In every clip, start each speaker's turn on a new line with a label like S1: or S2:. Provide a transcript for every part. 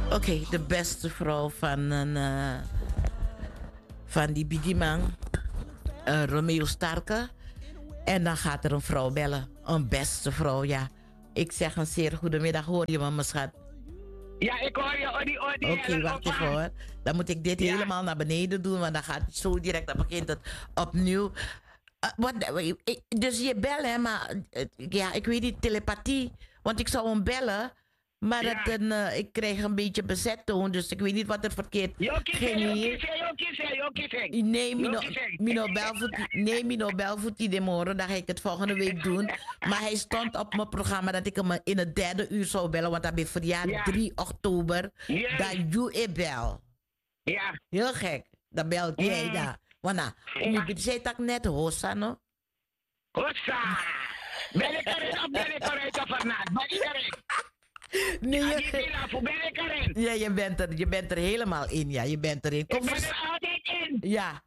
S1: Oké, de beste vrouw van die Bigiman, Romeo Starke. En dan gaat er een vrouw bellen. Een beste vrouw, ja. Ik zeg een zeer goedemiddag, hoor je me, mijn schat?
S2: Ja, ik hoor je, Odi.
S1: Oké, wacht even hoor. Dan moet ik dit helemaal naar beneden doen, want dan gaat het zo direct, dan begint het opnieuw. Dus je belt, hè, maar ja, ik weet niet, telepathie. Want ik zou hem bellen, maar ik kreeg een beetje bezet toen, dus ik weet niet wat er verkeerd ging hier. Nee, Mino Belvoet de morgen, dan ga ik het volgende week doen. Maar hij stond op mijn programma dat ik hem in het derde uur zou bellen, want dat ben verjaardag 3 oktober. Dat je bel.
S2: Ja.
S1: Heel gek. Dan belt jij daar. Want nou, je zei dat net Hossa, no?
S2: Hossa! Ben ik erin of ben ik eruit of vannacht? Ben ik erin?
S1: Nee,
S2: ja,
S1: je bent er helemaal in, ja. Je bent erin.
S2: Kom, ik ben er altijd in.
S1: Ja.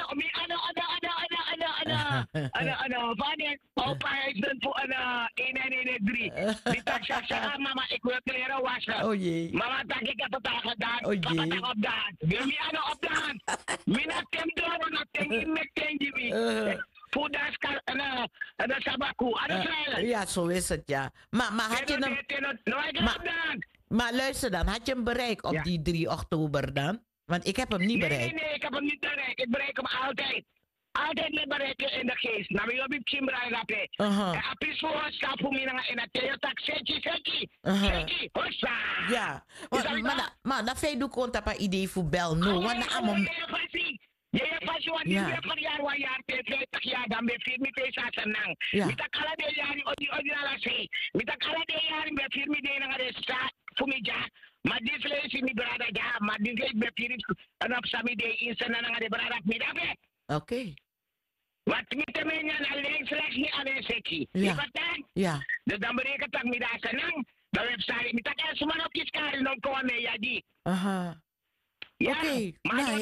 S2: Opa heeft dan voor een 113. Die taxa zegt, mama, ik wil kleren wassen.
S1: Oh jee.
S2: Mama, tak ik heb het al gedaan.
S1: Oh jee.
S2: Papa, tak op de hand. Wil je aan op de hand? Mina tem door, na tem in met tenjibi. Poedas en de sabaku.
S1: Ja, zo is het, ja. Maar had je hem... Maar luister dan, had je hem bereikt op die 3 oktober dan? Want ik heb hem niet bereikt.
S2: Nee, ik heb hem niet bereikt. Ik bereik hem altijd. Altijd me bereiken in de geest. Nou, we hebben Chimbra rape. En apis voor stap voor mij in het theater. Seki.
S1: Ja. Maar dat feit doe ik een idee voor bel nu. Want
S2: je hebt pas wat niet meer van jaar 50 jaar dan ben je met deze senang. Met de kala de jaren op die originele zee. Met de kala de jaren ben je met de staat voor mij ja. Maar dit lees je niet brada ja, maar dit lees ben je en op samen de in senang de brada middabe.
S1: Oké.
S2: Wat met de mensen alleen slechts niet aan de seki.
S1: Ja.
S2: Dus dan berekent dat middag senang. Dan heb je met de kala man op je skaren dan komen ja die.
S1: Aha.
S2: Ja,
S1: oké.
S2: Maar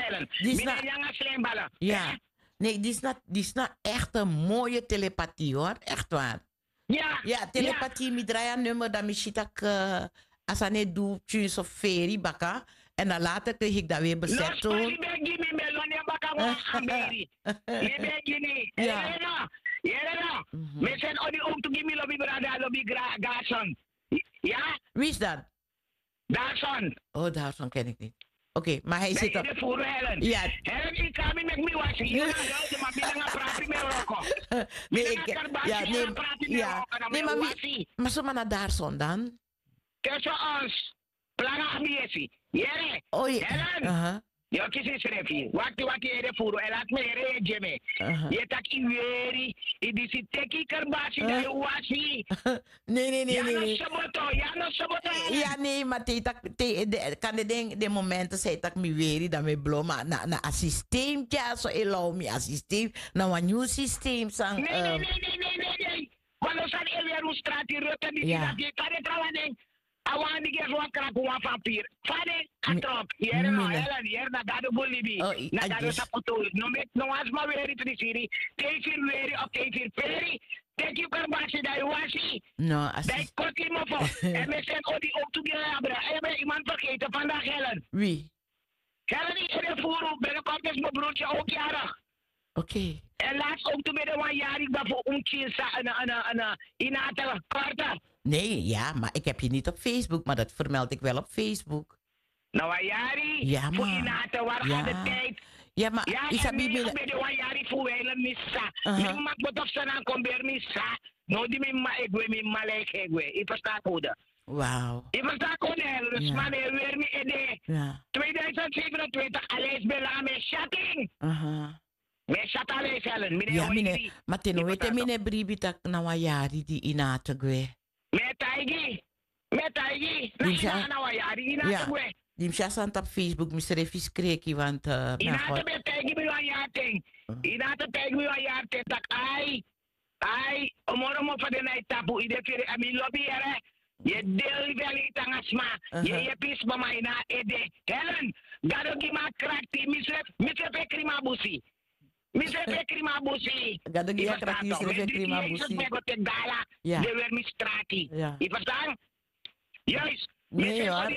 S1: ja. Nee, die is nou echt een mooie telepathie hoor. Echt waar.
S2: Ja.
S1: Ja, telepathie, mi draai aan nummer, dan misschien dat ik asane doe, tjus of feri baka. En dan later kreeg ik dat weer bezet toen.
S2: Ja.
S1: Wie is dat?
S2: Daarson.
S1: Oh, Daarson ken ik niet. Oké, maar hij zit op...
S2: Ja. Helen, ik kan me met me wassen. Maar binnen gaan praten met Rocco.
S1: Nee, maar wie... Maar zo maar naar Daarson dan?
S2: Tussen ons. Plaga Amiesi. Jere.
S1: Oh, ja.
S2: Helen. Yo kisi srefi. Wakti ere furu. Elat me ere jeme. Je tak iweri. Idisi teki kerbasi da wasi.
S1: Nee.
S2: Ja, no saboto.
S1: Ja, nee, maar kan de momenten zijn dat ik me weer dan me blom na een systeem ja zo elo mi een systeem na een nieuw systeem sang.
S2: Nee. Quando san ele un strati rota di die kan het trouwen. Awan die geef wat krak een vampire. Fade atrop. Hier na gado bolibi. Na gado sapoto. No asma weer te die serie. Teefir weer op teefir peri. Thank you karbasi dai wasi.
S1: No,
S2: dai koki mo po. En we zijn odi ook toe die abra. En we iemand vergeten vandaag Helen.
S1: Wie?
S2: Helen die in de voer binnenkort is mijn broertje ook jarig.
S1: Oké.
S2: En laatst ook toen met een jarig dat voor ontjes en inatele karten.
S1: Nee, ja, maar ik heb je niet op Facebook, maar dat vermeld ik wel op Facebook.
S2: Nou, Ayari,
S1: ja,
S2: voor Inata, waar gaat de tijd?
S1: Ja, maar
S2: Isabi ben de Ayari voor hele missa. Ik mag wat of ze dan komen bij missa. Nou, die me malek egwe. Ik versta goed.
S1: Wauw.
S2: Ik versta goed, dus man, weer me ede. 2027, alles bela me chatting. Me chat alles, Helen.
S1: Ja, mine, maar ten wete mine bribi tak na Ayari die Inata gwe.
S2: Metaigi. Die
S1: zijn op Facebook, Mr. Refis Kreki, want...
S2: Inata betegi mi wa yating. Inata betegi mi wa yating. Tak ai, omoro mo pa de na itapu. Ide kiri ami lobby ere. Je deel veli tangasma. Je pis mama ina ede. Helen, gado gima krakti. Mr. Pekrima busi. Mr. Pekrima busi.
S1: Gado gima krakti, Mr. Pekrima busi.
S2: Ja. De weer mistrati. Je verstaan? Juist.
S1: Nee hoor,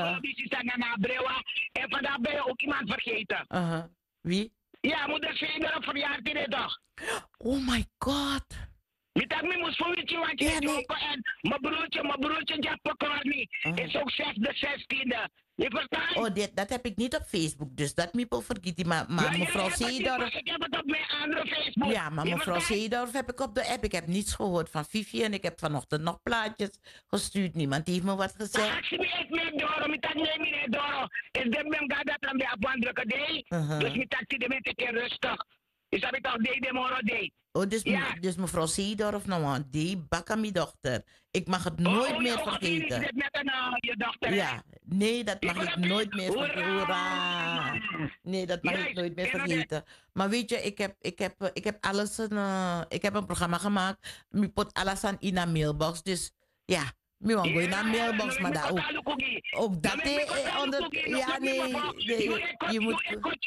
S2: En vandaag ben je ook iemand vergeten.
S1: Wie?
S2: Ja, moeder Zeder op verjaardag dit toch?
S1: Oh my god.
S2: Ik moest voor je want je jongen en mijn broertje Jappe Corny is ook 6 de 16e. Je verstaat?
S1: Oh, dat heb ik niet op Facebook, dus dat moet ik vergeten. Maar mevrouw Zeedorf...
S2: Ik heb het op mijn andere Facebook.
S1: Ja, maar mevrouw Zeedorf heb ik op de app. Ik heb niets gehoord van Vivi en ik heb vanochtend nog plaatjes gestuurd. Niemand heeft me wat gezegd.
S2: Als je me echt mee door, met dat neem je door. Is de mem gaat dat aan de afwandelijke day. Dus met dat die de mensen keer rustig. Is dat toch de morgen day?
S1: Oh, dus mevrouw Zeedorf, nou, die bakka mijn dochter. Ik mag het nooit meer vergeten.
S2: Is met je dochter?
S1: Ja, nee, dat mag ik nooit meer vergeten. Hoera! Nee, dat mag ik nooit meer vergeten. Maar weet je, ik heb alles ik heb een programma gemaakt. Ik put alles aan in een mailbox. Dus ja, ik ga in een mailbox, maar daar ook dat onder. Ja, nee, je moet.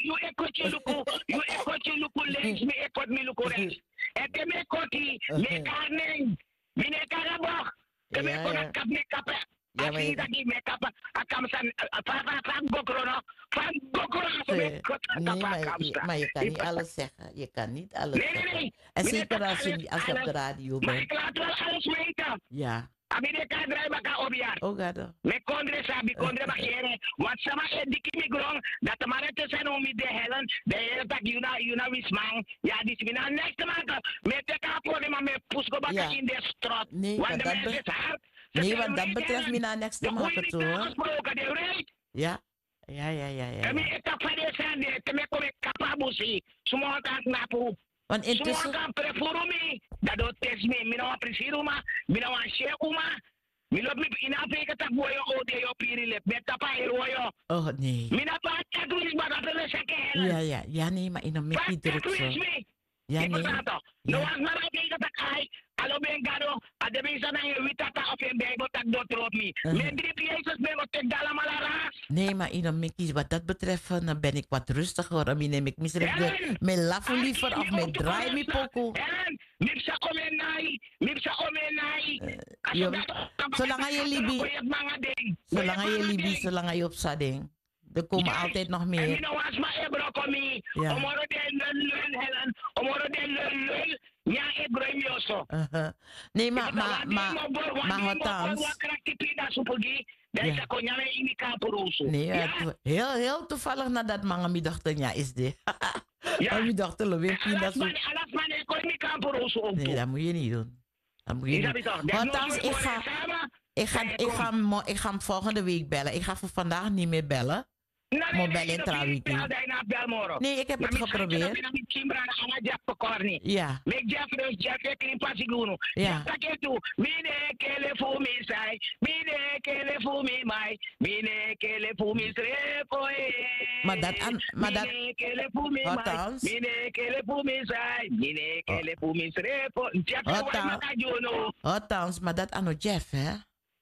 S1: Ja, maar je kan niet alles zeggen. Je kan niet alles zeggen. En zeker als je op de radio bent.
S2: Maar ik laat wel alles weten.
S1: Ja.
S2: Amerika draai baka obiar.
S1: Oh, gado.
S2: Me kondre sabi kondre bakere. Wat sama diki migrong. Dat de marete zijn om de helen. De hele tak yuna wismang. Ja, die is mina next maken. Me te kapone maar me pusko baka in de straat.
S1: Nee, want dat betreft mina next te maken toe. Ja. Ja.
S2: En ik heb van de zende. Me kom ik kapabusi. Sumo tak napu.
S1: Want intussen...
S2: Semua kan preforumi. Dat doet test me. Mina wa presiruma. Mina wa shekuma. Mina mi ina peka tak boyo ode yo pirilep. Beta pa yo.
S1: Oh nee.
S2: Mina pa tatwis ba dat er seke.
S1: Ja nee, maar in een mekkie druk zo. Ja nee.
S2: No was maar peka tak ai. Alo bengado. Ade bisa na yo witata of en bego tak do trop mi. Me drie pieces bego tek dala malaras.
S1: Nee, maar in een mekkie wat dat betreft dan ben ik wat rustiger. Dan neem ik misschien mijn laffen liever of mijn draai mi poko.
S2: Mipsa omenai.
S1: Zolang je op zading. Er komen altijd nog meer.
S2: En was maar ebro komi. Omoro de lul helen. Omoro de lul. Ja, ebro mioso.
S1: Nee, maar althans. Nee, heel toevallig nadat manga mi dachten, ja, is dit. Ja. Mi dachten, lo weer pindasoep. Nee, dat moet je niet doen. Dat moet je niet doen. Althans, ik ga hem volgende week bellen. Ik ga voor vandaag niet meer bellen. Mo bellen trouwens. Nee, ik heb het geprobeerd. Ja. Ja. Maar dat althans, maar dat aan Jeff, hè?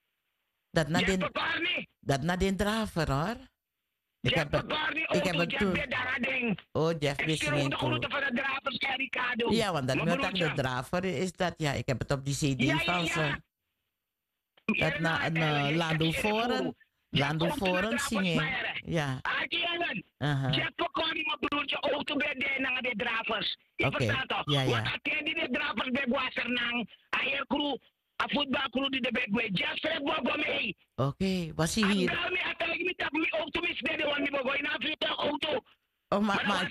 S1: Dat na den draver, hoor. Ik heb het toen. Oh, Jeff wist niet toe. Ja, want dat met de draver is dat, ja, ik heb het op die CD van ze. Dat na een Lando Foren zingen. Ja.
S2: Jeff verkocht mijn broertje auto bij de dravers. Je verstaat toch? Want als die de dravers bij Wasernang, ayer crew, een voetbalcrew die de bij Jeff schreef boven mee.
S1: Oké, was hij hier? Oh, maar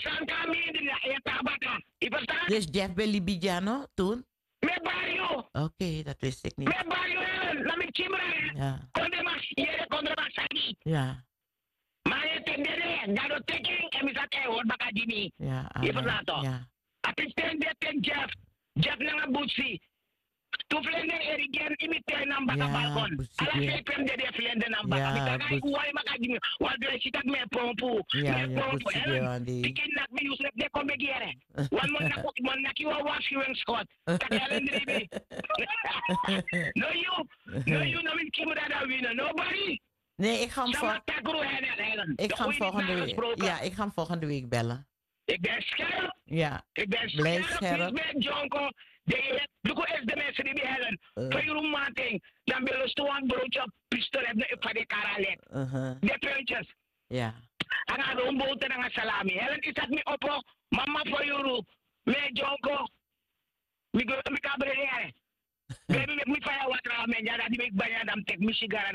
S1: dus Jeff Belibijano toen?
S2: Met Barrio.
S1: Oké, dat wist ik niet.
S2: Met Barrio, laat me chimren.
S1: Ja.
S2: Konde mas sagi.
S1: Ja.
S2: Maar je tendere, dat teken en we zat hoor baka Jimmy.
S1: Ja.
S2: Je verlaat toch?
S1: Ja.
S2: Assistent de Jeff na butsi. Tu flende erigen imite na baka balkon. Ala fepem de flende na baka. Baka uwai baka Jimmy. Wal de sitak me pompu.
S1: Ja, butsi de
S2: Pikin nak mi usrep de kombe giere. Wan mon nak you wash you and Scott. Takalen dribi. No you no min kimura da wina. Nobody.
S1: Nee, ik ga hem volgende week. Ja, ik ga hem volgende week bellen.
S2: Ik ben scherp.
S1: Ja.
S2: Ik ben
S1: Blijf
S2: scherp.
S1: scherp.
S2: Ik ben Jonko. Duko is de mensen die hellen. Voor mating. Dan wil je een broodje pistolet van de karalet. De puntjes.
S1: Ja.
S2: En dan een boter en een salami. Helen is dat me op. Mama voor jou. Me jonko. Mi cabrera. Baby, me fire wat ramen. Ja, dat die ik bijna dan tek. Michigan.